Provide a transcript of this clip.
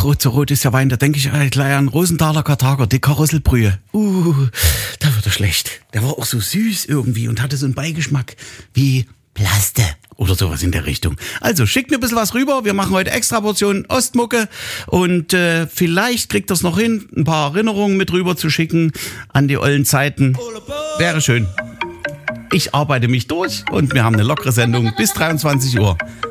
Rot, so rot ist ja Wein, da denke ich gleich an Rosenthaler Karthager, die Karosselbrühe. Da wird er schlecht. Der war auch so süß irgendwie und hatte so einen Beigeschmack wie Plaste oder sowas in der Richtung. Also schickt mir ein bisschen was rüber. Wir machen heute extra Portionen Ostmucke und vielleicht kriegt das noch hin, ein paar Erinnerungen mit rüber zu schicken an die ollen Zeiten. Wäre schön. Ich arbeite mich durch und wir haben eine lockere Sendung bis 23 Uhr.